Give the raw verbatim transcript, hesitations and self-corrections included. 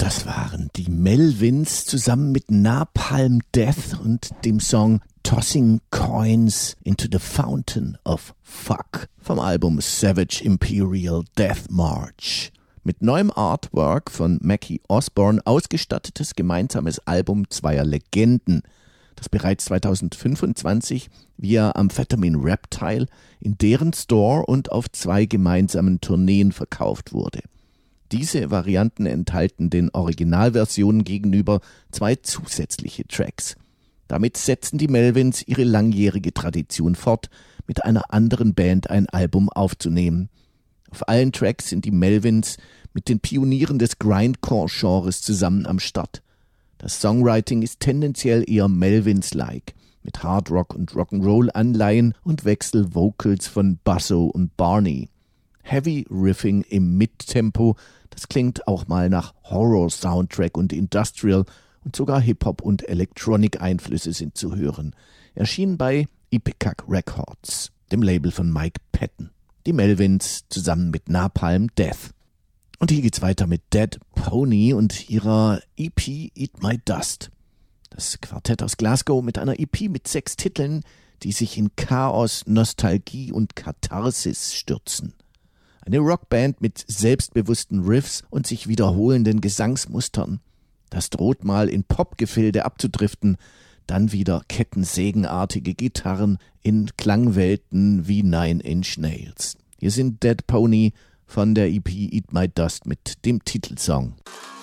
Das waren die Melvins zusammen mit Napalm Death und dem Song Tossing Coins into the Fountain of Fuck vom Album Savage Imperial Death March. Mit neuem Artwork von Mackie Osborne ausgestattetes gemeinsames Album zweier Legenden, das bereits zweitausendfünfundzwanzig via Amphetamine Reptile in deren Store und auf zwei gemeinsamen Tourneen verkauft wurde. Diese Varianten enthalten den Originalversionen gegenüber zwei zusätzliche Tracks. Damit setzen die Melvins ihre langjährige Tradition fort, mit einer anderen Band ein Album aufzunehmen. Auf allen Tracks sind die Melvins mit den Pionieren des Grindcore-Genres zusammen am Start. Das Songwriting ist tendenziell eher Melvins-like, mit Hardrock und Rock'n'Roll-Anleihen und Wechsel-Vocals von Basso und Barney. Heavy Riffing im Mid-Tempo, das klingt auch mal nach Horror-Soundtrack und Industrial und sogar Hip-Hop und Electronic-Einflüsse sind zu hören. Erschien bei Ipecac Records, dem Label von Mike Patton. Die Melvins zusammen mit Napalm Death. Und hier geht's weiter mit Dead Pony und ihrer E P Eat My Dust. Das Quartett aus Glasgow mit einer E P mit sechs Titeln, die sich in Chaos, Nostalgie und Katharsis stürzen. Eine Rockband mit selbstbewussten Riffs und sich wiederholenden Gesangsmustern. Das droht mal in Popgefilde abzudriften, dann wieder kettensägenartige Gitarren in Klangwelten wie Nine Inch Nails. Hier sind Dead Pony von der E P Eat My Dust mit dem Titelsong.